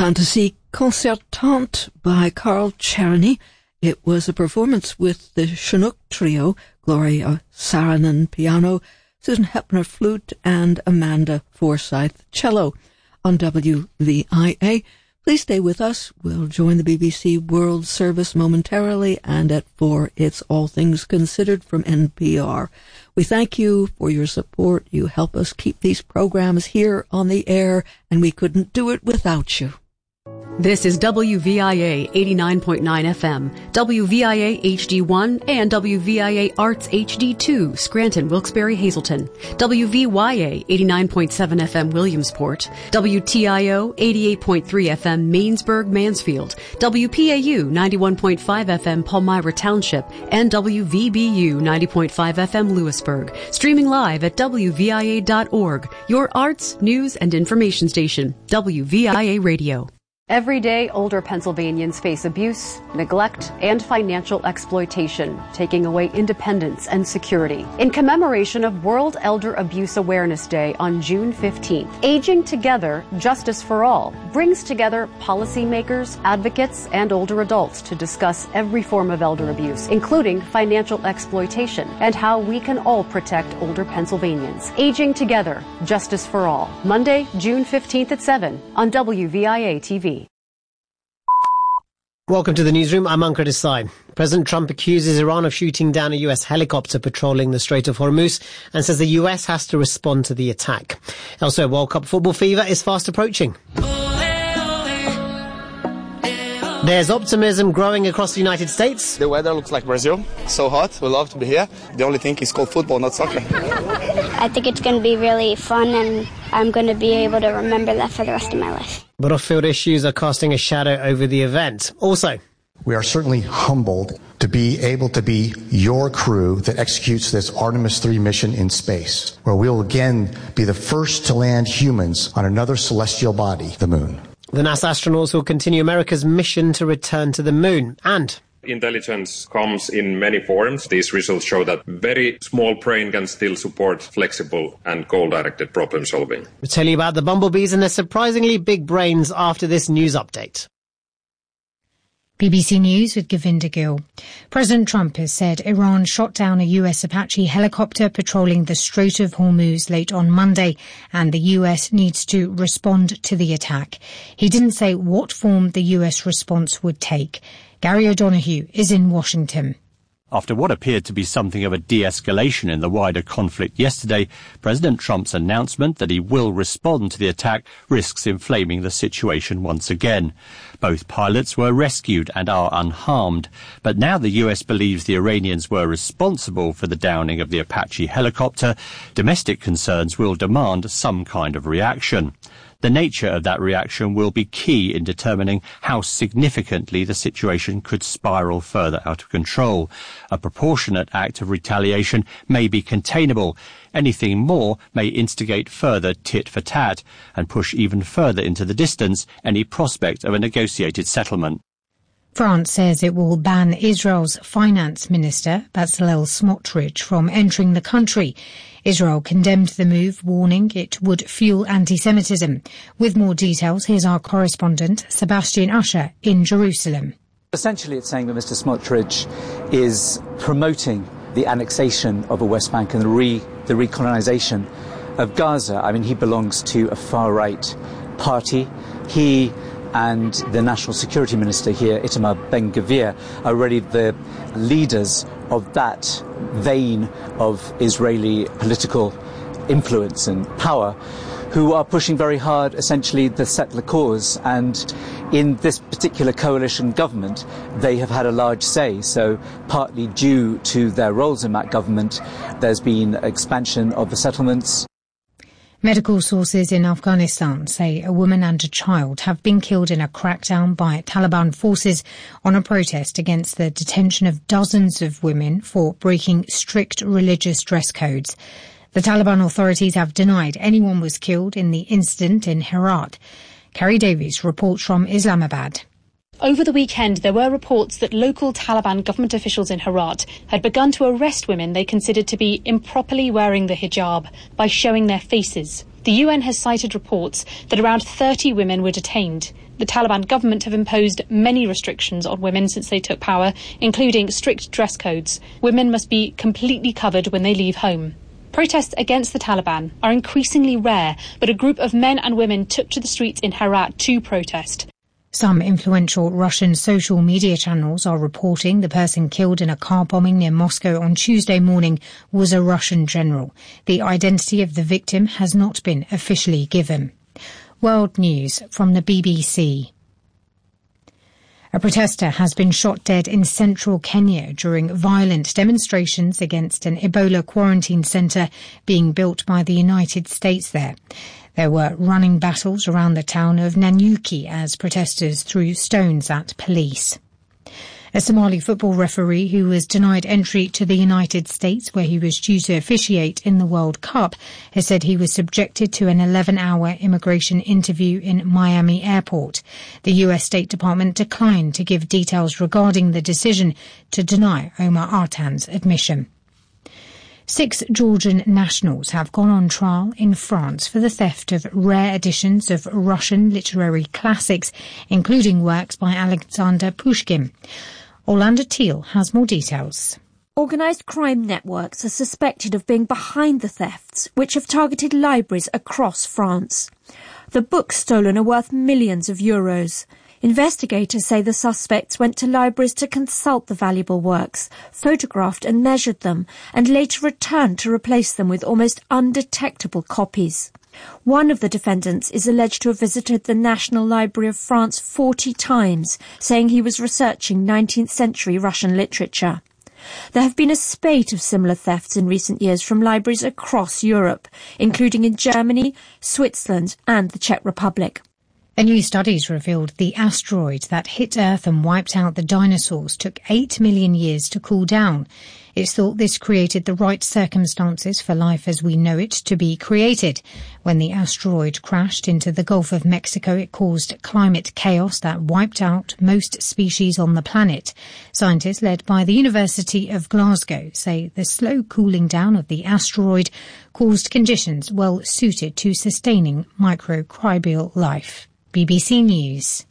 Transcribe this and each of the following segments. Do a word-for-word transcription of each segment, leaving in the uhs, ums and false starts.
Fantasy Concertante by Carl Czerny. It was a performance with the Chinook Trio, Gloria Saranen piano, Susan Hepner flute, and Amanda Forsyth cello on W V I A. Please stay with us. We'll join the B B C World Service momentarily, and at four, it's All Things Considered from N P R. We thank you for your support. You help us keep these programs here on the air, and we couldn't do it without you. This is W V I A eighty-nine point nine F M, W V I A H D one, and W V I A Arts H D two, Scranton, Wilkes-Barre, Hazleton, W V Y A eighty-nine point seven F M, Williamsport, W T I O eighty-eight point three F M, Mainsburg, Mansfield, W P A U ninety-one point five F M, Palmyra Township, and W V B U ninety point five F M, Lewisburg. Streaming live at W V I A dot org, your arts, news, and information station, W V I A Radio. Every day, older Pennsylvanians face abuse, neglect, and financial exploitation, taking away independence and security. In commemoration of World Elder Abuse Awareness Day on June fifteenth, Aging Together, Justice for All brings together policymakers, advocates, and older adults to discuss every form of elder abuse, including financial exploitation, and how we can all protect older Pennsylvanians. Aging Together, Justice for All, Monday, June fifteenth at seven on W V I A T V. Welcome to the newsroom. I'm Ankur Desai. President Trump accuses Iran of shooting down a U S helicopter patrolling the Strait of Hormuz and says the U S has to respond to the attack. Elsewhere, World Cup football fever is fast approaching. There's optimism growing across the United States. The weather looks like Brazil. So hot. We love to be here. The only thing is called football, not soccer. I think it's going to be really fun, and I'm going to be able to remember that for the rest of my life. But off-field issues are casting a shadow over the event. Also, we are certainly humbled to be able to be your crew that executes this Artemis three mission in space, where we'll again be the first to land humans on another celestial body, the moon. The NASA astronauts will continue America's mission to return to the moon. And intelligence comes in many forms. These results show that very small brain can still support flexible and goal-directed problem solving. We'll tell you about the bumblebees and their surprisingly big brains after this news update. B B C News with Govinda Gill. President Trump has said Iran shot down a U S Apache helicopter patrolling the Strait of Hormuz late on Monday, and the U S needs to respond to the attack. He didn't say what form the U S response would take. Gary O'Donoghue is in Washington. After what appeared to be something of a de-escalation in the wider conflict yesterday, President Trump's announcement that he will respond to the attack risks inflaming the situation once again. Both pilots were rescued and are unharmed, but now the U S believes the Iranians were responsible for the downing of the Apache helicopter. Domestic concerns will demand some kind of reaction. The nature of that reaction will be key in determining how significantly the situation could spiral further out of control. A proportionate act of retaliation may be containable. Anything more may instigate further tit-for-tat and push even further into the distance any prospect of a negotiated settlement. France says it will ban Israel's finance minister, Bezalel Smotrich, from entering the country. Israel condemned the move, warning it would fuel anti-Semitism. With more details, here's our correspondent, Sebastian Usher, in Jerusalem. Essentially, it's saying that Mister Smotrich is promoting the annexation of the West Bank and the, re, the recolonization of Gaza. I mean, he belongs to a far-right party. He and the National Security Minister here, Itamar Ben-Gvir, are really the leaders of that vein of Israeli political influence and power, who are pushing very hard, essentially, the settler cause. And in this particular coalition government, they have had a large say. So partly due to their roles in that government, there's been expansion of the settlements. Medical sources in Afghanistan say a woman and a child have been killed in a crackdown by Taliban forces on a protest against the detention of dozens of women for breaking strict religious dress codes. The Taliban authorities have denied anyone was killed in the incident in Herat. Carrie Davies reports from Islamabad. Over the weekend, there were reports that local Taliban government officials in Herat had begun to arrest women they considered to be improperly wearing the hijab by showing their faces. The U N has cited reports that around thirty women were detained. The Taliban government have imposed many restrictions on women since they took power, including strict dress codes. Women must be completely covered when they leave home. Protests against the Taliban are increasingly rare, but a group of men and women took to the streets in Herat to protest. Some influential Russian social media channels are reporting the person killed in a car bombing near Moscow on Tuesday morning was a Russian general. The identity of the victim has not been officially given. World News from the B B C. A protester has been shot dead in central Kenya during violent demonstrations against an Ebola quarantine centre being built by the United States there. There were running battles around the town of Nanyuki as protesters threw stones at police. A Somali football referee who was denied entry to the United States, where he was due to officiate in the World Cup, has said he was subjected to an eleven-hour immigration interview in Miami Airport. The U S State Department declined to give details regarding the decision to deny Omar Artan's admission. Six Georgian nationals have gone on trial in France for the theft of rare editions of Russian literary classics, including works by Alexander Pushkin. Orlando Teal has more details. Organised crime networks are suspected of being behind the thefts, which have targeted libraries across France. The books stolen are worth millions of euros. Investigators say the suspects went to libraries to consult the valuable works, photographed and measured them, and later returned to replace them with almost undetectable copies. One of the defendants is alleged to have visited the National Library of France forty times, saying he was researching nineteenth century Russian literature. There have been a spate of similar thefts in recent years from libraries across Europe, including in Germany, Switzerland and the Czech Republic. A new studies revealed the asteroid that hit Earth and wiped out the dinosaurs took eight million years to cool down. It's thought this created the right circumstances for life as we know it to be created. When the asteroid crashed into the Gulf of Mexico, it caused climate chaos that wiped out most species on the planet. Scientists led by the University of Glasgow say the slow cooling down of the asteroid caused conditions well suited to sustaining microbial life. B B C News.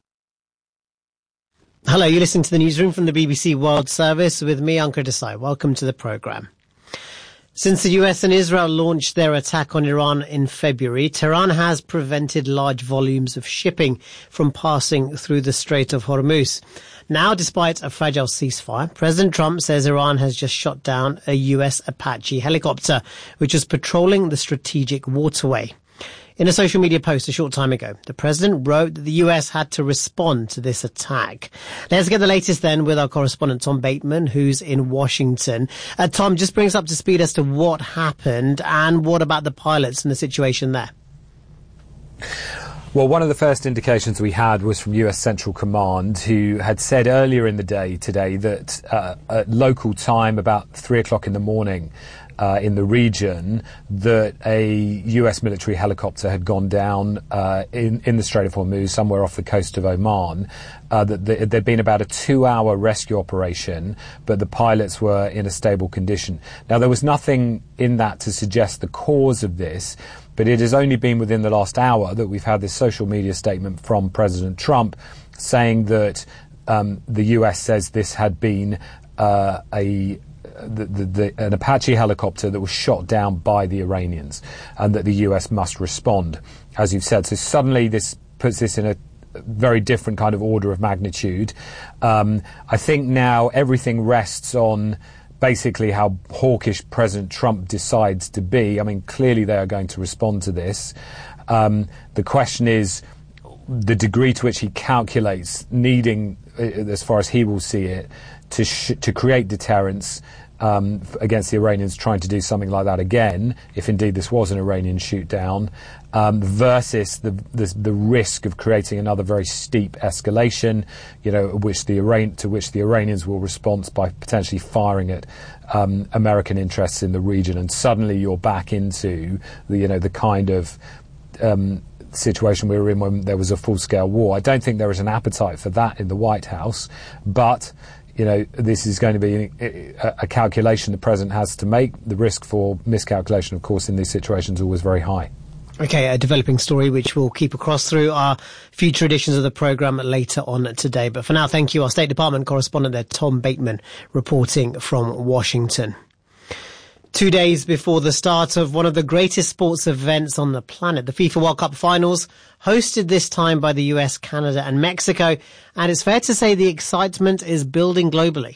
Hello, you're listening to the newsroom from the B B C World Service with me, Ankur Desai. Welcome to the programme. Since the U S and Israel launched their attack on Iran in February, Tehran has prevented large volumes of shipping from passing through the Strait of Hormuz. Now, despite a fragile ceasefire, President Trump says Iran has just shot down a U S Apache helicopter, which was patrolling the strategic waterway. In a social media post a short time ago, the president wrote that the U S had to respond to this attack. Let's get the latest then with our correspondent Tom Bateman, who's in Washington. Uh, Tom, just bring us up to speed as to what happened and what about the pilots and the situation there. Well, one of the first indications we had was from U S Central Command, who had said earlier in the day today that uh, at local time, about three o'clock in the morning, Uh, in the region, that a U S military helicopter had gone down uh, in, in the Strait of Hormuz, somewhere off the coast of Oman. Uh, that the, there'd been about a two-hour rescue operation, but the pilots were in a stable condition. Now, there was nothing in that to suggest the cause of this, but it has only been within the last hour that we've had this social media statement from President Trump saying that um, the U S says this had been uh, a The, the, the, an Apache helicopter that was shot down by the Iranians, and that the U S must respond, as you've said. So suddenly this puts this in a very different kind of order of magnitude. Um, I think now everything rests on basically how hawkish President Trump decides to be. I mean, clearly they are going to respond to this. Um, the question is the degree to which he calculates needing, as far as he will see it, to sh- to create deterrence Um, against the Iranians trying to do something like that again, if indeed this was an Iranian shoot down, um, versus the, the the risk of creating another very steep escalation, you know, which the Iran to which the Iranians will respond by potentially firing at um, American interests in the region, and suddenly you're back into the you know the kind of um, situation we were in when there was a full-scale war. I don't think there is an appetite for that in the White House, but you know, this is going to be a, a calculation the president has to make. The risk for miscalculation, of course, in these situations is always very high. Okay, a developing story which we'll keep across through our future editions of the programme later on today. But for now, thank you. Our State Department correspondent there, Tom Bateman, reporting from Washington. Two days before the start of one of the greatest sports events on the planet, the FIFA World Cup finals, hosted this time by the U S, Canada and Mexico. And it's fair to say the excitement is building globally.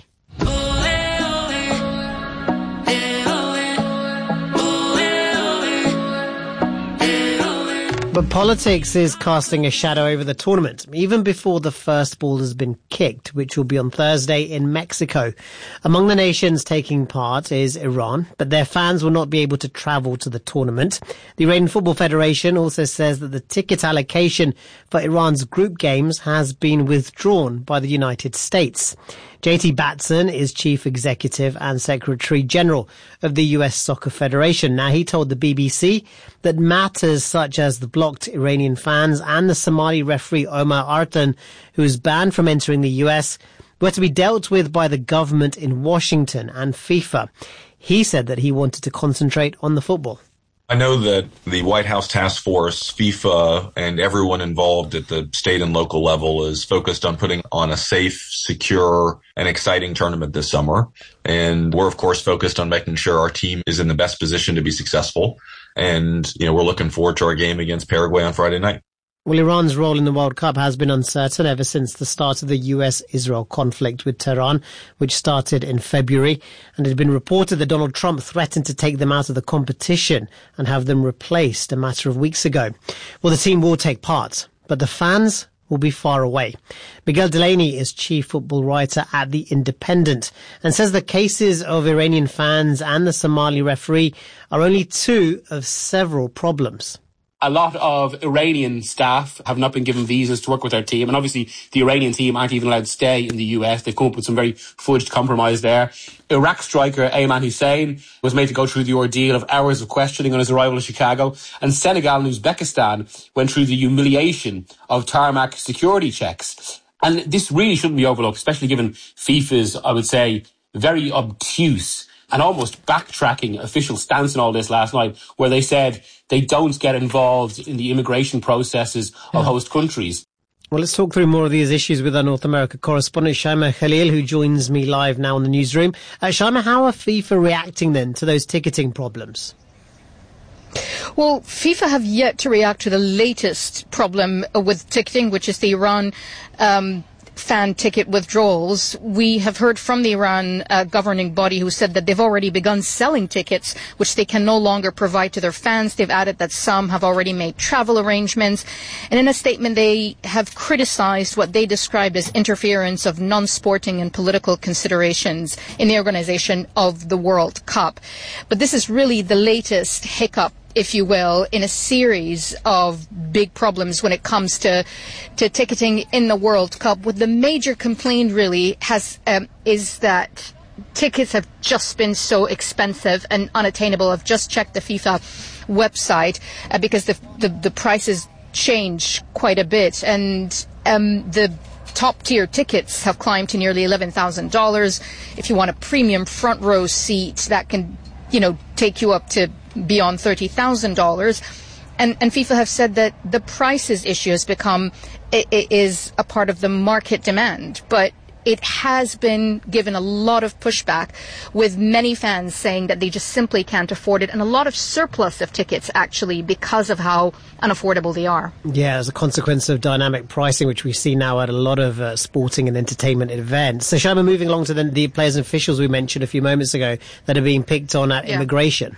But politics is casting a shadow over the tournament, even before the first ball has been kicked, which will be on Thursday in Mexico. Among the nations taking part is Iran, but their fans will not be able to travel to the tournament. The Iranian Football Federation also says that the ticket allocation for Iran's group games has been withdrawn by the United States. J T Batson is Chief Executive and Secretary General of the U S Soccer Federation. Now, he told the B B C that matters such as the blocked Iranian fans and the Somali referee Omar Artan, who is banned from entering the U S, were to be dealt with by the government in Washington and FIFA. He said that he wanted to concentrate on the football. I know that the White House Task Force, FIFA, and everyone involved at the state and local level is focused on putting on a safe, secure, and exciting tournament this summer. And we're, of course, focused on making sure our team is in the best position to be successful. And, you know, we're looking forward to our game against Paraguay on Friday night. Well, Iran's role in the World Cup has been uncertain ever since the start of the U S Israel conflict with Tehran, which started in February. And it had been reported that Donald Trump threatened to take them out of the competition and have them replaced a matter of weeks ago. Well, the team will take part, but the fans will be far away. Miguel Delaney is chief football writer at The Independent and says the cases of Iranian fans and the Somali referee are only two of several problems. A lot of Iranian staff have not been given visas to work with their team. And obviously, the Iranian team aren't even allowed to stay in the U S. They've come up with some very fudged compromise there. Iraq striker Ayman Hussein was made to go through the ordeal of hours of questioning on his arrival in Chicago. And Senegal and Uzbekistan went through the humiliation of tarmac security checks. And this really shouldn't be overlooked, especially given FIFA's, I would say, very obtuse and almost backtracking official stance in all this last night, where they said they don't get involved in the immigration processes of yeah. host countries. Well, let's talk through more of these issues with our North America correspondent, Shaima Khalil, who joins me live now in the newsroom. Uh, Shaima, how are FIFA reacting then to those ticketing problems? Well, FIFA have yet to react to the latest problem with ticketing, which is the Iran um fan ticket withdrawals. We have heard from the Iran uh, governing body who said that they've already begun selling tickets, which they can no longer provide to their fans. They've added that some have already made travel arrangements. And in a statement, they have criticized what they described as interference of non-sporting and political considerations in the organization of the World Cup. But this is really the latest hiccup, if you will, in a series of big problems when it comes to to ticketing in the World Cup. What the major complaint really has um, is that tickets have just been so expensive and unattainable. I've just checked the FIFA website uh, because the, the the prices change quite a bit, and um, the top tier tickets have climbed to nearly eleven thousand dollars. If you want a premium front row seat, that can, you know, take you up to beyond thirty thousand dollars. And, and FIFA have said that the prices issue has become, it, it is a part of the market demand. But it has been given a lot of pushback, with many fans saying that they just simply can't afford it, and a lot of surplus of tickets, actually, because of how unaffordable they are. Yeah, as a consequence of dynamic pricing, which we see now at a lot of uh, sporting and entertainment events. So, Shama, moving along to the, the players and officials we mentioned a few moments ago that are being picked on at yeah. immigration.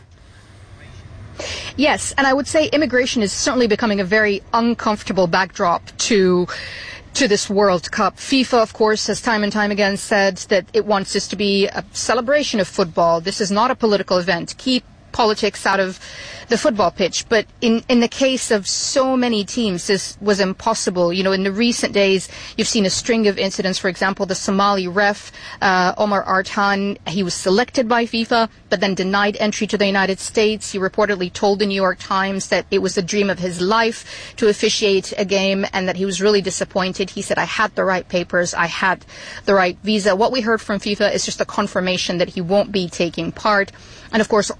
Yes, and I would say immigration is certainly becoming a very uncomfortable backdrop to to this World Cup. FIFA, of course, has time and time again said that it wants this to be a celebration of football. This is not a political event. Keep politics out of the football pitch. But in, in the case of so many teams, this was impossible. You know, in the recent days, you've seen a string of incidents. For example, the Somali ref, uh, Omar Artan, he was selected by FIFA, but then denied entry to the United States. He reportedly told the New York Times that it was the dream of his life to officiate a game and that he was really disappointed. He said, I had the right papers, I had the right visa. What we heard from FIFA is just a confirmation that he won't be taking part. And of course, all the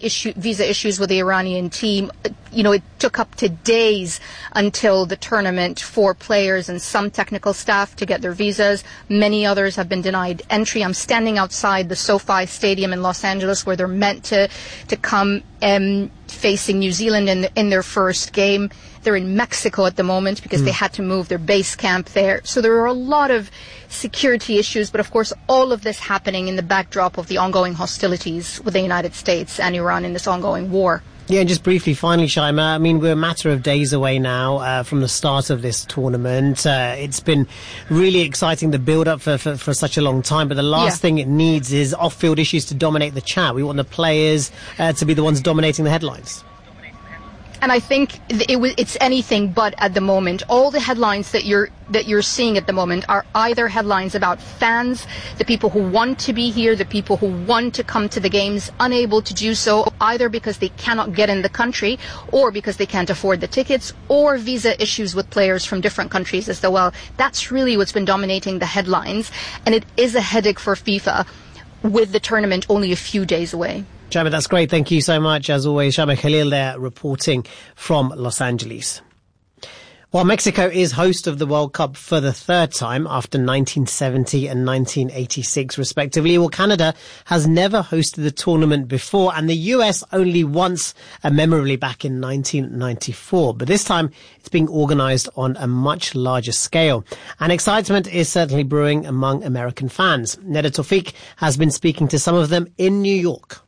the issue, visa issues with the Iranian team, you know, it took up to days until the tournament for players and some technical staff to get their visas. Many others have been denied entry. I'm standing outside the SoFi Stadium in Los Angeles where they're meant to, to come um, facing New Zealand in, in their first game. They're in Mexico at the moment because mm. they had to move their base camp there. So there are a lot of security issues, but of course all of this happening in the backdrop of the ongoing hostilities with the United States and Iran in this ongoing war. Yeah, and just briefly, finally, Shaima, I mean, we're a matter of days away now uh, from the start of this tournament. Uh, it's been really exciting, the build-up for, for, for such a long time, but the last yeah. thing it needs is off-field issues to dominate the chat. We want the players uh, to be the ones dominating the headlines. And I think it was, it's anything but at the moment. All the headlines that you're that you're seeing at the moment are either headlines about fans, the people who want to be here, the people who want to come to the games, unable to do so, either because they cannot get in the country or because they can't afford the tickets, or visa issues with players from different countries as well. That's really what's been dominating the headlines, and it is a headache for FIFA with the tournament only a few days away. Shaima, that's great. Thank you so much. As always, Shaima Khalil there reporting from Los Angeles. Well, Mexico is host of the World Cup for the third time after nineteen seventy and nineteen eighty-six, respectively. Well, Canada has never hosted the tournament before, and the U S only once, uh, memorably back in nineteen ninety-four. But this time, it's being organised on a much larger scale. And excitement is certainly brewing among American fans. Neda Tawfiq has been speaking to some of them in New York.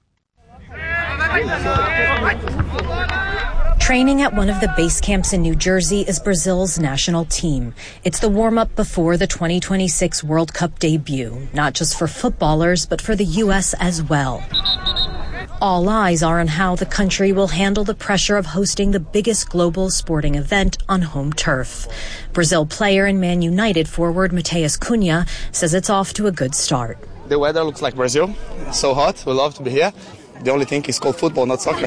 Training at one of the base camps in New Jersey is Brazil's national team. It's the warm-up before the twenty twenty-six World Cup debut, not just for footballers, but for the U S as well. All eyes are on how the country will handle the pressure of hosting the biggest global sporting event on home turf. Brazil player and Man United forward Matheus Cunha says it's off to a good start. The weather looks like Brazil. It's so hot. We love to be here. The only thing is called football, not soccer.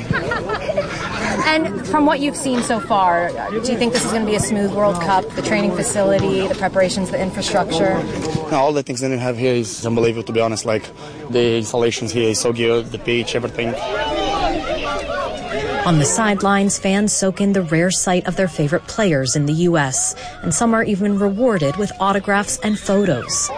And from what you've seen so far, do you think this is going to be a smooth World Cup? The training facility, the preparations, the infrastructure? No, all the things that you have here is unbelievable, to be honest. Like, the installations here is so good, the pitch, everything. On the sidelines, fans soak in the rare sight of their favorite players in the U S, and some are even rewarded with autographs and photos.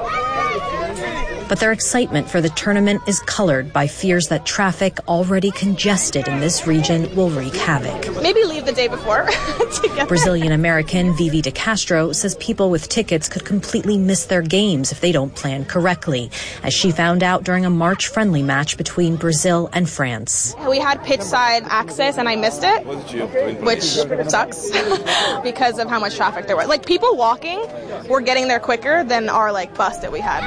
But their excitement for the tournament is colored by fears that traffic already congested in this region will wreak havoc. Maybe leave the day before to get there. Brazilian-American Vivi de Castro says people with tickets could completely miss their games if they don't plan correctly, as she found out during a March-friendly match between Brazil and France. We had pitch-side access and I missed it, which sucks because of how much traffic there was. Like, people walking were getting there quicker than our, like, bus that we had.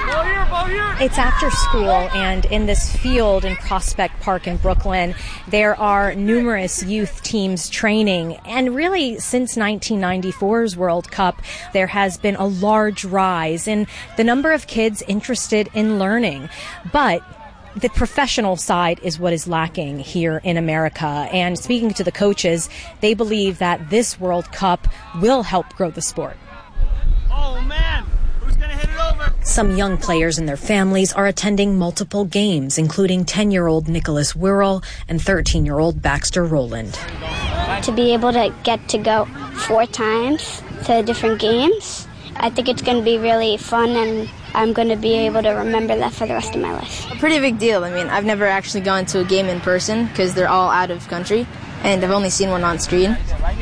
It's after school, and in this field in Prospect Park in Brooklyn, there are numerous youth teams training. And really, since nineteen ninety-four's World Cup, there has been a large rise in the number of kids interested in learning. But the professional side is what is lacking here in America. And speaking to the coaches, they believe that this World Cup will help grow the sport. Oh, man! Who's going to hit it over? Some young players and their families are attending multiple games, including ten-year-old Nicholas Wirrell and thirteen-year-old Baxter Rowland. To be able to get to go four times to different games, I think it's going to be really fun, and I'm going to be able to remember that for the rest of my life. A pretty big deal. I mean, I've never actually gone to a game in person because they're all out of country, and I've only seen one on screen.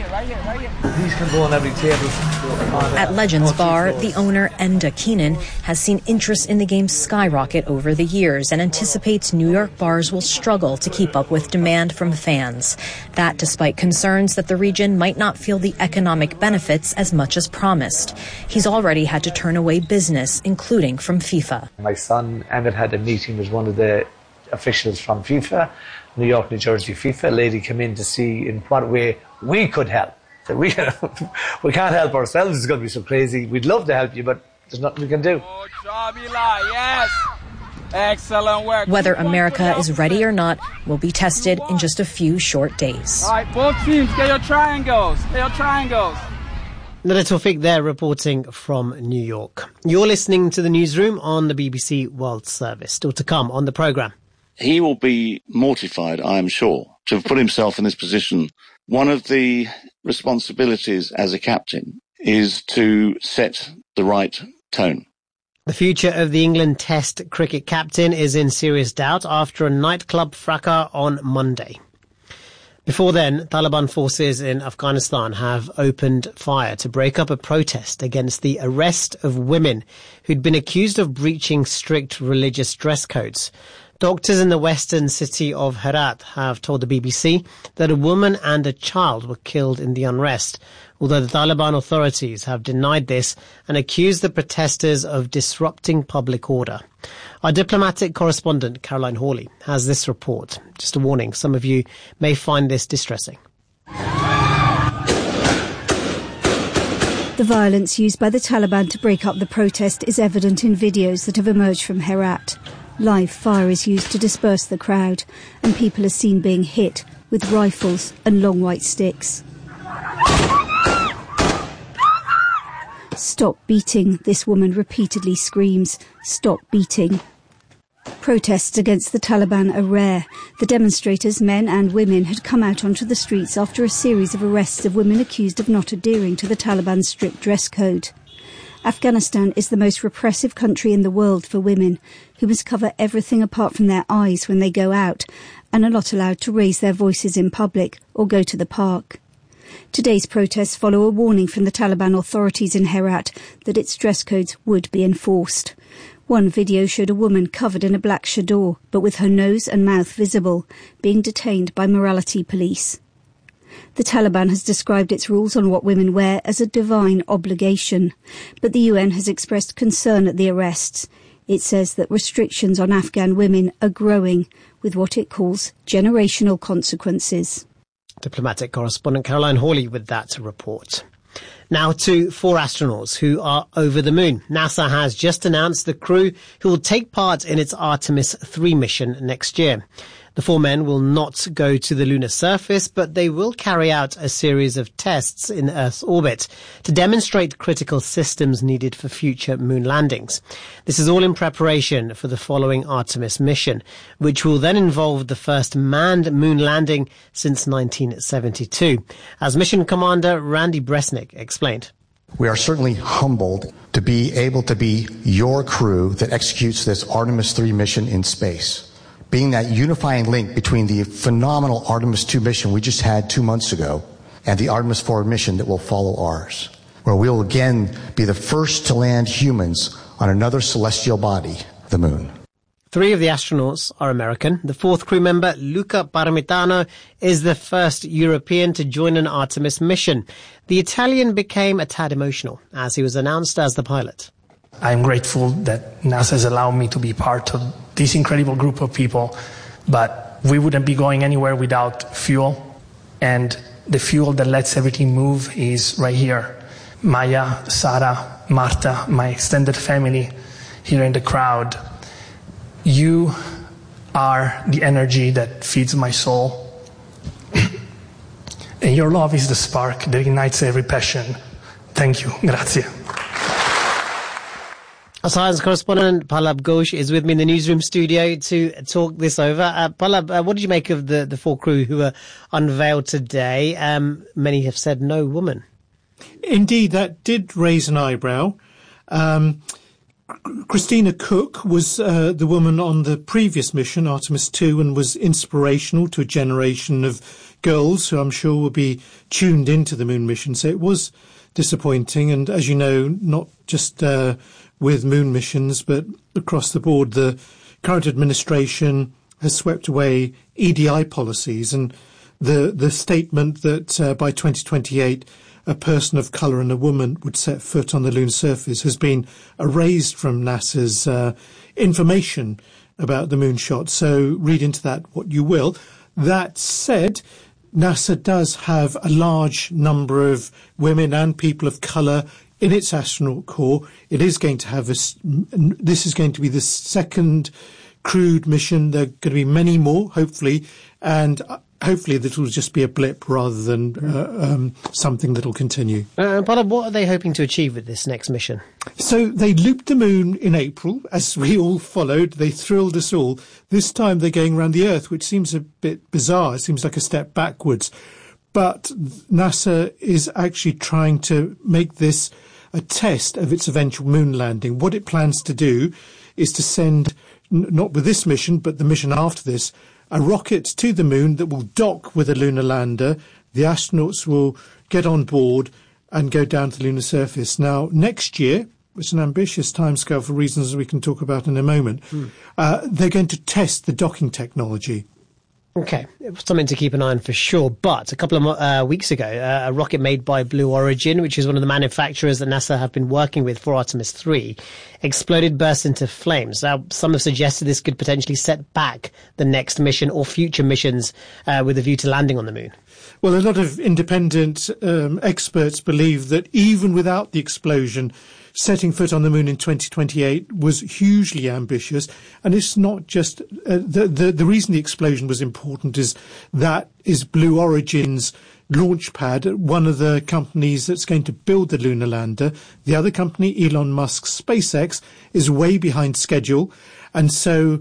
These can go on every table. At Legends Bar, the owner, Enda Keenan, has seen interest in the game skyrocket over the years and anticipates New York bars will struggle to keep up with demand from fans. That despite concerns that the region might not feel the economic benefits as much as promised. He's already had to turn away business, including from FIFA. My son, Emmett, had a meeting with one of the officials from FIFA, New York, New Jersey FIFA. A lady came in to see in what way we could help. So we, we can't help ourselves. It's going to be so crazy. We'd love to help you, but there's nothing we can do. Good job, Eli. Yes. Excellent work. Whether America is ready or not will be tested in just a few short days. All right, both teams, get your triangles. Get your triangles. Neda Tawfiq there reporting from New York. You're listening to the newsroom on the B B C World Service. Still to come on the programme. he will be mortified, I am sure, to have put himself in this position. One of the responsibilities as a captain is to set the right tone. The future of the England Test cricket captain is in serious doubt after a nightclub fracas on Monday. Before then, Taliban forces in Afghanistan have opened fire to break up a protest against the arrest of women who'd been accused of breaching strict religious dress codes. Doctors in the western city of Herat have told the B B C that a woman and a child were killed in the unrest, although the Taliban authorities have denied this and accused the protesters of disrupting public order. Our diplomatic correspondent, Caroline Hawley, has this report. Just a warning, some of you may find this distressing. The violence used by the Taliban to break up the protest is evident in videos that have emerged from Herat. Live fire is used to disperse the crowd, and people are seen being hit with rifles and long white sticks. "Stop beating," this woman repeatedly screams. "Stop beating." Protests against the Taliban are rare. The demonstrators, men and women, had come out onto the streets after a series of arrests of women accused of not adhering to the Taliban's strict dress code. Afghanistan is the most repressive country in the world for women, who must cover everything apart from their eyes when they go out, and are not allowed to raise their voices in public or go to the park. Today's protests follow a warning from the Taliban authorities in Herat that its dress codes would be enforced. One video showed a woman covered in a black chador, but with her nose and mouth visible, being detained by morality police. The Taliban has described its rules on what women wear as a divine obligation, but the U N has expressed concern at the arrests. It says that restrictions on Afghan women are growing, with what it calls generational consequences. Diplomatic correspondent Caroline Hawley with that report. Now to four astronauts who are over the moon. NASA has just announced the crew who will take part in its Artemis three mission next year. The four men will not go to the lunar surface, but they will carry out a series of tests in Earth's orbit to demonstrate critical systems needed for future moon landings. This is all in preparation for the following Artemis mission, which will then involve the first manned moon landing since nineteen seventy-two. As mission commander Randy Bresnik explained. We are certainly humbled to be able to be your crew that executes this Artemis three mission in space, being that unifying link between the phenomenal Artemis two mission we just had two months ago and the Artemis four mission that will follow ours, where we'll again be the first to land humans on another celestial body, the moon. Three of the astronauts are American. The fourth crew member, Luca Parmitano, is the first European to join an Artemis mission. The Italian became a tad emotional as he was announced as the pilot. I'm grateful that NASA has allowed me to be part of this incredible group of people, but we wouldn't be going anywhere without fuel, and the fuel that lets everything move is right here. Maya, Sara, Marta, my extended family here in the crowd. You are the energy that feeds my soul. And your love is the spark that ignites every passion. Thank you. Grazie. Our science correspondent Pallab Ghosh is with me in the newsroom studio to talk this over. Uh, Pallab, uh, what did you make of the, the four crew who were unveiled today? Um, many have said no woman. Indeed, that did raise an eyebrow. Um, Christina Cook was uh, the woman on the previous mission, Artemis two, and was inspirational to a generation of girls who I'm sure will be tuned into the moon mission. So it was disappointing. And as you know, not just uh, with moon missions, but across the board, the current administration has swept away E D I policies. And the, the statement that uh, by twenty twenty-eight, a person of colour and a woman would set foot on the lunar surface has been erased from NASA's uh, information about the moonshot. So read into that what you will. That said, NASA does have a large number of women and people of colour in its astronaut corps. It is going to have a, this is going to be the second crewed mission. There are going to be many more, hopefully. And hopefully that will just be a blip rather than uh, um, something that will continue. Uh, but what are they hoping to achieve with this next mission? So they looped the moon in April, as we all followed. They thrilled us all. This time they're going around the Earth, which seems a bit bizarre. It seems like a step backwards. But NASA is actually trying to make this a test of its eventual moon landing. What it plans to do is to send, n- not with this mission, but the mission after this, a rocket to the moon that will dock with a lunar lander. The astronauts will get on board and go down to the lunar surface. Now, next year, it's an ambitious timescale for reasons we can talk about in a moment, mm. uh, they're going to test the docking technology. Okay, something to keep an eye on for sure. But a couple of uh, weeks ago, uh, a rocket made by Blue Origin, which is one of the manufacturers that NASA have been working with for Artemis three, exploded, burst into flames. Now, some have suggested this could potentially set back the next mission or future missions uh, with a view to landing on the moon. Well, a lot of independent um, experts believe that even without the explosion, setting foot on the moon in twenty twenty-eight was hugely ambitious. And it's not just uh, the, the the reason the explosion was important is that is Blue Origin's launch pad, one of the companies that's going to build the lunar lander. The other company, Elon Musk's SpaceX, is way behind schedule. And so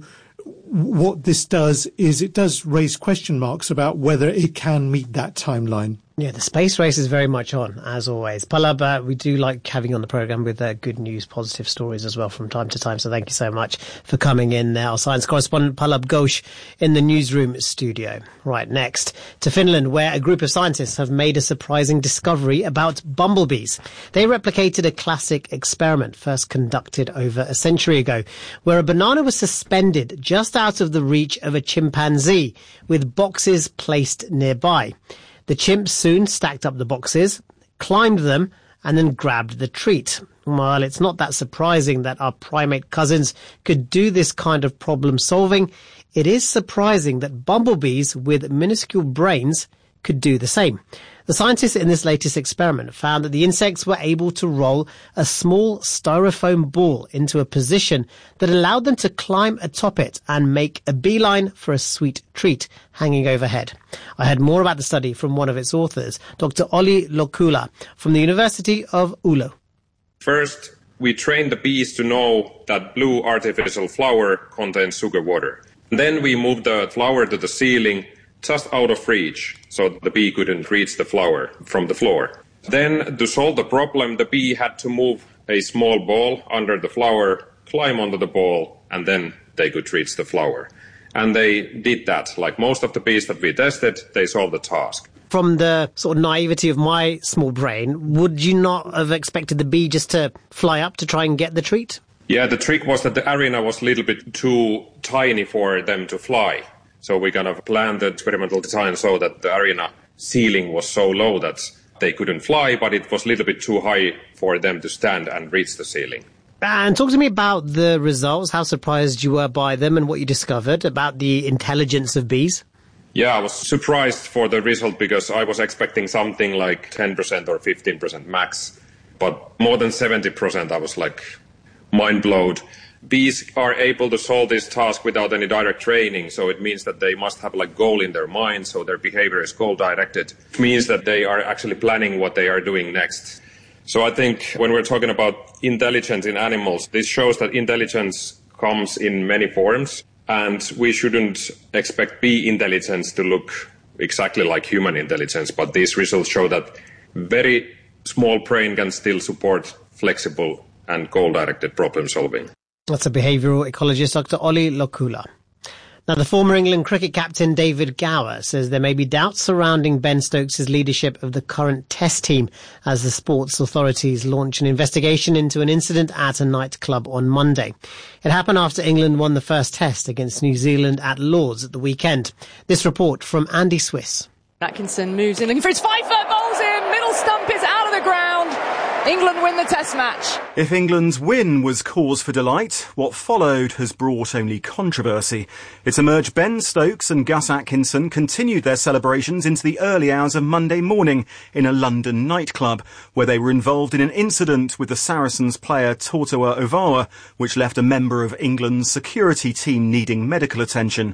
what this does is it does raise question marks about whether it can meet that timeline. Yeah, the space race is very much on, as always. Pallab, uh, we do like having you on the programme with uh, good news, positive stories as well from time to time. So thank you so much for coming in. Our science correspondent, Pallab Ghosh, in the newsroom studio. Right, next to Finland, where a group of scientists have made a surprising discovery about bumblebees. They replicated a classic experiment first conducted over a century ago, where a banana was suspended just out of the reach of a chimpanzee with boxes placed nearby. The chimp soon stacked up the boxes, climbed them, and then grabbed the treat. While it's not that surprising that our primate cousins could do this kind of problem solving, it is surprising that bumblebees with minuscule brains could do the same. The scientists in this latest experiment found that the insects were able to roll a small styrofoam ball into a position that allowed them to climb atop it and make a beeline for a sweet treat hanging overhead. I heard more about the study from one of its authors, Doctor Olli Lokula from the University of Oulu. First, we trained the bees to know that blue artificial flower contains sugar water. Then we moved the flower to the ceiling just out of reach, so the bee couldn't reach the flower from the floor. Then, to solve the problem, the bee had to move a small ball under the flower, climb onto the ball, and then they could reach the flower. And they did that. Like most of the bees that we tested, they solved the task. From the sort of naivety of my small brain, would you not have expected the bee just to fly up to try and get the treat? Yeah, the trick was that the arena was a little bit too tiny for them to fly. So we kind of planned the experimental design so that the arena ceiling was so low that they couldn't fly, but it was a little bit too high for them to stand and reach the ceiling. And talk to me about the results, how surprised you were by them and what you discovered about the intelligence of bees. Yeah, I was surprised for the result because I was expecting something like ten percent or fifteen percent max. But more than seventy percent, I was like mind blown. Bees are able to solve this task without any direct training, so it means that they must have like goal in their mind, so their behavior is goal directed. It means that they are actually planning what they are doing next. So I think when we're talking about intelligence in animals, this shows that intelligence comes in many forms, and we shouldn't expect bee intelligence to look exactly like human intelligence, but these results show that very small brain can still support flexible and goal-directed problem solving. That's a behavioural ecologist, Doctor Olli Lokula. Now, the former England cricket captain David Gower says there may be doubts surrounding Ben Stokes' leadership of the current Test team as the sports authorities launch an investigation into an incident at a nightclub on Monday. It happened after England won the first Test against New Zealand at Lord's at the weekend. This report from Andy Swiss. Atkinson moves in looking for his five-foot bowls in. Middle stump is out of the ground. England win the Test match. If England's win was cause for delight, what followed has brought only controversy. It's emerged Ben Stokes and Gus Atkinson continued their celebrations into the early hours of Monday morning in a London nightclub, where they were involved in an incident with the Saracens player Tortoa Ovawa, which left a member of England's security team needing medical attention.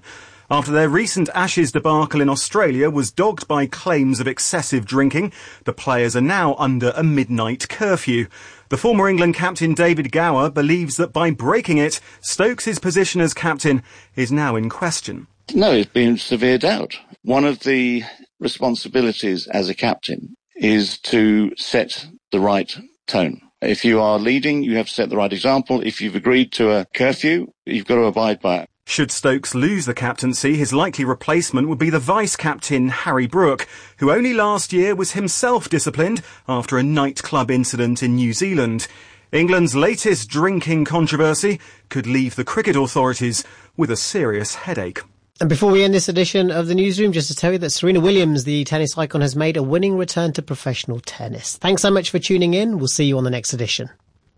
After their recent Ashes debacle in Australia was dogged by claims of excessive drinking, the players are now under a midnight curfew. The former England captain David Gower believes that by breaking it, Stokes' position as captain is now in question. No, it's been severe doubt. One of the responsibilities as a captain is to set the right tone. If you are leading, you have to set the right example. If you've agreed to a curfew, you've got to abide by it. Should Stokes lose the captaincy, his likely replacement would be the vice-captain Harry Brook, who only last year was himself disciplined after a nightclub incident in New Zealand. England's latest drinking controversy could leave the cricket authorities with a serious headache. And before we end this edition of the Newsroom, just to tell you that Serena Williams, the tennis icon, has made a winning return to professional tennis. Thanks so much for tuning in. We'll see you on the next edition.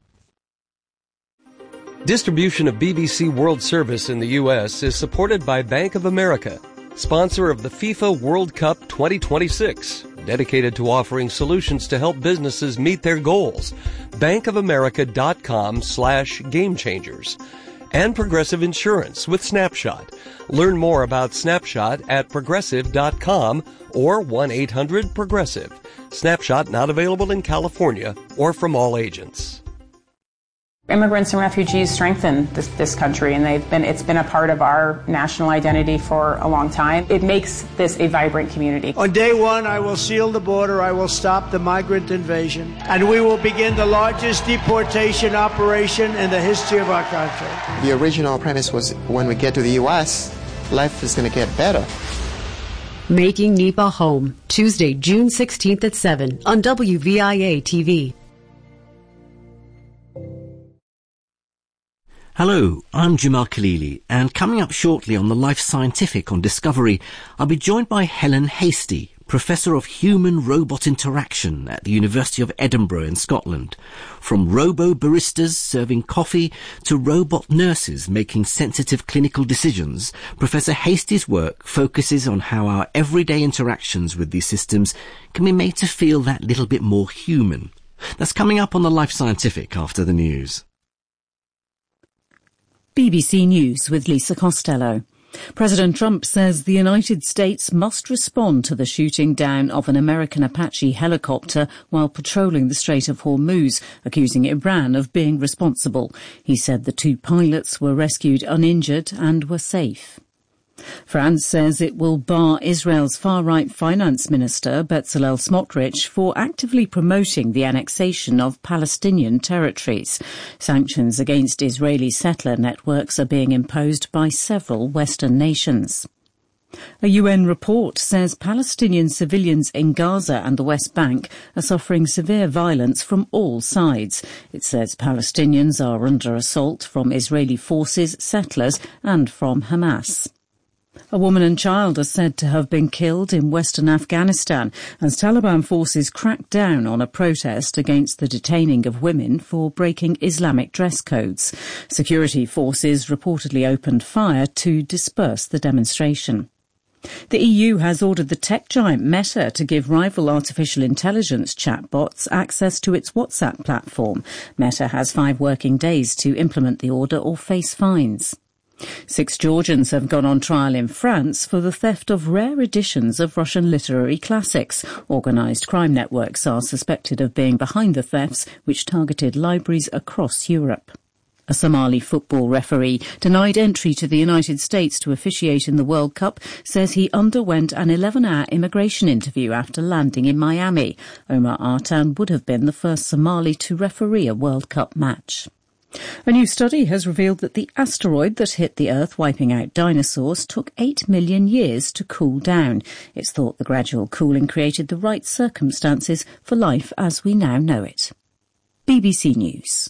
Distribution of B B C World Service in the U S is supported by Bank of America, sponsor of the FIFA World Cup twenty twenty-six, dedicated to offering solutions to help businesses meet their goals. bankofamerica.com slash game changers. And Progressive Insurance with Snapshot. Learn more about Snapshot at progressive dot com or one eight hundred progressive. Snapshot not available in California or from all agents. Immigrants and refugees strengthen this, this country, and they've been, it's been a part of our national identity for a long time. It makes this a vibrant community. On day one, I will seal the border, I will stop the migrant invasion, and we will begin the largest deportation operation in the history of our country. The original premise was when we get to the U S, life is going to get better. Making Nipah Home, Tuesday, June sixteenth at seven on W V I A T V. Hello, I'm Jamal Khalili, and coming up shortly on the Life Scientific on Discovery, I'll be joined by Helen Hastie, Professor of Human-Robot Interaction at the University of Edinburgh in Scotland. From robo-baristas serving coffee to robot nurses making sensitive clinical decisions, Professor Hastie's work focuses on how our everyday interactions with these systems can be made to feel that little bit more human. That's coming up on the Life Scientific after the news. B B C News with Lisa Costello. President Trump says the United States must respond to the shooting down of an American Apache helicopter while patrolling the Strait of Hormuz, accusing Iran of being responsible. He said the two pilots were rescued uninjured and were safe. France says it will bar Israel's far-right finance minister, Bezalel Smotrich, for actively promoting the annexation of Palestinian territories. Sanctions against Israeli settler networks are being imposed by several Western nations. A U N report says Palestinian civilians in Gaza and the West Bank are suffering severe violence from all sides. It says Palestinians are under assault from Israeli forces, settlers, and from Hamas. A woman and child are said to have been killed in western Afghanistan as Taliban forces cracked down on a protest against the detaining of women for breaking Islamic dress codes. Security forces reportedly opened fire to disperse the demonstration. The E U has ordered the tech giant Meta to give rival artificial intelligence chatbots access to its WhatsApp platform. Meta has five working days to implement the order or face fines. Six Georgians have gone on trial in France for the theft of rare editions of Russian literary classics. Organised crime networks are suspected of being behind the thefts, which targeted libraries across Europe. A Somali football referee denied entry to the United States to officiate in the World Cup says he underwent an eleven-hour immigration interview after landing in Miami. Omar Artan would have been the first Somali to referee a World Cup match. A new study has revealed that the asteroid that hit the Earth, wiping out dinosaurs, took eight million years to cool down. It's thought the gradual cooling created the right circumstances for life as we now know it. B B C News.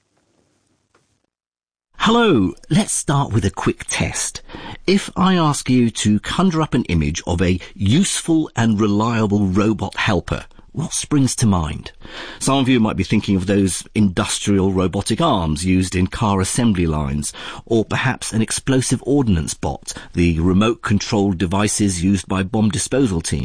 Hello, let's start with a quick test. If I ask you to conjure up an image of a useful and reliable robot helper, what springs to mind? Some of you might be thinking of those industrial robotic arms used in car assembly lines, or perhaps an explosive ordnance bot, the remote-controlled devices used by bomb disposal teams.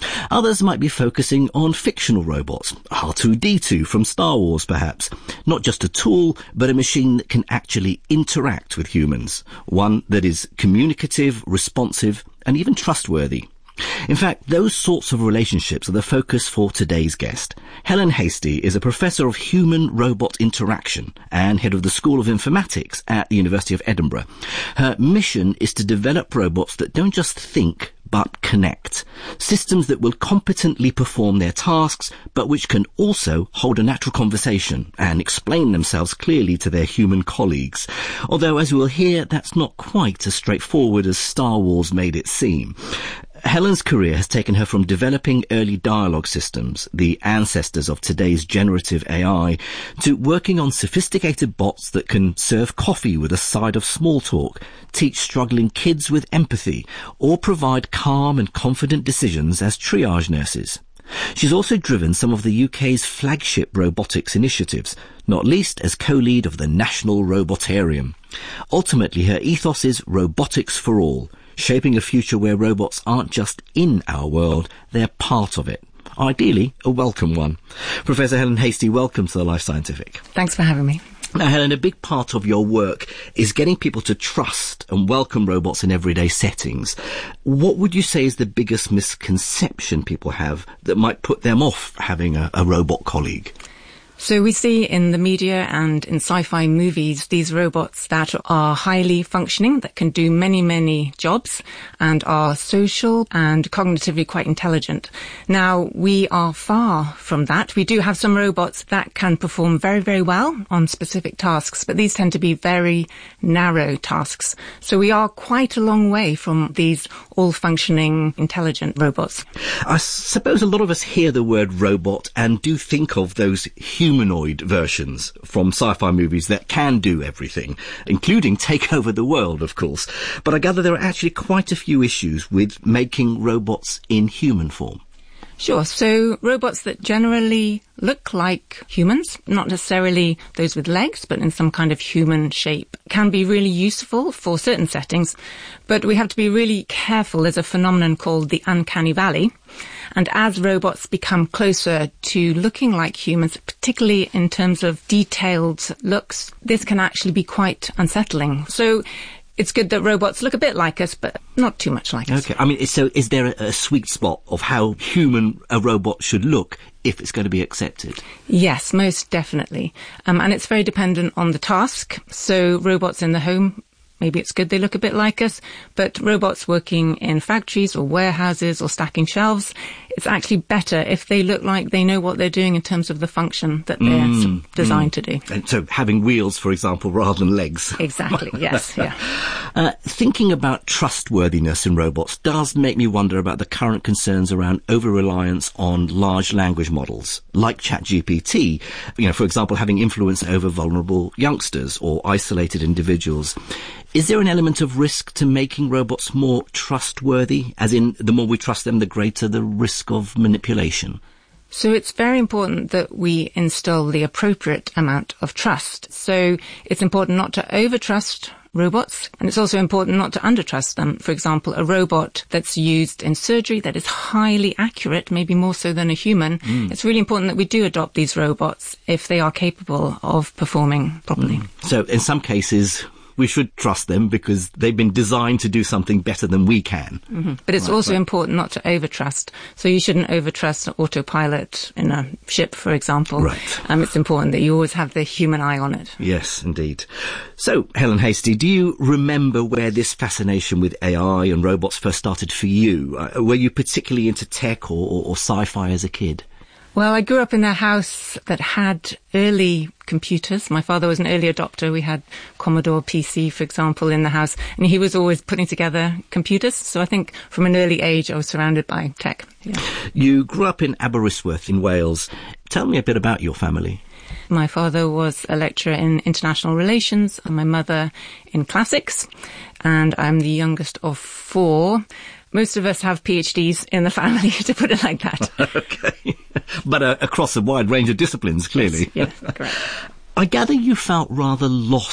Others might be focusing on fictional robots, R two D two from Star Wars perhaps. Not just a tool, but a machine that can actually interact with humans. One that is communicative, responsive, and even trustworthy. In fact, those sorts of relationships are the focus for today's guest. Helen Hastie is a professor of human-robot interaction and head of the School of Informatics at the University of Edinburgh. Her mission is to develop robots that don't just think, but connect. Systems that will competently perform their tasks, but which can also hold a natural conversation and explain themselves clearly to their human colleagues. Although, as we'll hear, that's not quite as straightforward as Star Wars made it seem. Helen's career has taken her from developing early dialogue systems, the ancestors of today's generative A I, to working on sophisticated bots that can serve coffee with a side of small talk, teach struggling kids with empathy, or provide calm and confident decisions as triage nurses. She's also driven some of the U K's flagship robotics initiatives, not least as co-lead of the National Robotarium. Ultimately, her ethos is robotics for all, shaping a future where robots aren't just in our world, they're part of it. Ideally, a welcome one. Professor Helen Hastie, welcome to the Life Scientific. Thanks for having me. Now, Helen, a big part of your work is getting people to trust and welcome robots in everyday settings. What would you say is the biggest misconception people have that might put them off having a, a robot colleague? So we see in the media and in sci-fi movies these robots that are highly functioning, that can do many, many jobs and are social and cognitively quite intelligent. Now, we are far from that. We do have some robots that can perform very, very well on specific tasks, but these tend to be very narrow tasks. So we are quite a long way from these all-functioning, intelligent robots. I suppose a lot of us hear the word robot and do think of those human humanoid versions from sci-fi movies that can do everything, including take over the world, of course. But I gather there are actually quite a few issues with making robots in human form. Sure. So robots that generally look like humans, not necessarily those with legs, but in some kind of human shape, can be really useful for certain settings. But we have to be really careful. There's a phenomenon called the uncanny valley. And as robots become closer to looking like humans, particularly in terms of detailed looks, this can actually be quite unsettling. So it's good that robots look a bit like us, but not too much like us. Okay. I mean, so is there a, a sweet spot of how human a robot should look if it's going to be accepted? Yes, most definitely. Um, and it's very dependent on the task. So robots in the home, maybe it's good they look a bit like us, but robots working in factories or warehouses or stacking shelves, it's actually better if they look like they know what they're doing in terms of the function that they're mm, designed mm. to do. And so having wheels, for example, rather than legs. Exactly, yes, yeah. Uh, thinking about trustworthiness in robots does make me wonder about the current concerns around over-reliance on large language models, like ChatGPT, you know, for example, having influence over vulnerable youngsters or isolated individuals. Is there an element of risk to making robots more trustworthy? As in, the more we trust them, the greater the risk of manipulation? So it's very important that we instill the appropriate amount of trust. So it's important not to overtrust robots, and it's also important not to undertrust them. For example, a robot that's used in surgery that is highly accurate, maybe more so than a human, mm. it's really important that we do adopt these robots if they are capable of performing properly. Mm. So in some cases, we should trust them because they've been designed to do something better than we can. Mm-hmm. But it's right, also right. important not to overtrust. So you shouldn't overtrust autopilot in a ship, for example. Right. Um, it's important that you always have the human eye on it. Yes, indeed. So, Helen Hastie, do you remember where this fascination with A I and robots first started for you? Uh, were you particularly into tech or, or, or sci-fi as a kid? Well, I grew up in a house that had early computers. My father was an early adopter. We had Commodore P C, for example, in the house, and he was always putting together computers. So I think from an early age, I was surrounded by tech. Yeah. You grew up in Aberystwyth in Wales. Tell me a bit about your family. My father was a lecturer in international relations, and my mother in classics, and I'm the youngest of four. Most of us have PhDs in the family, to put it like that. Okay. But uh, across a wide range of disciplines, clearly. Yes, yes, correct. I gather you felt rather lost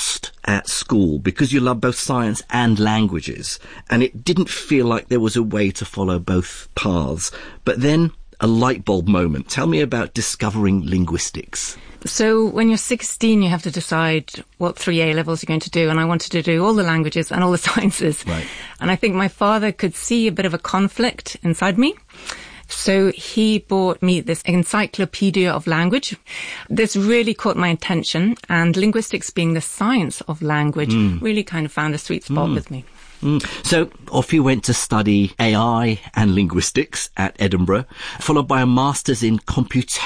at school because you love both science and languages, and it didn't feel like there was a way to follow both paths. But then a light bulb moment. Tell me about discovering linguistics. So when you're sixteen, you have to decide what three A levels you're going to do. And I wanted to do all the languages and all the sciences. Right. And I think my father could see a bit of a conflict inside me. So he bought me this Encyclopedia of Language. This really caught my attention, and linguistics being the science of language mm. really kind of found a sweet spot mm. with me. Mm. So off you went to study A I and linguistics at Edinburgh, followed by a master's in computational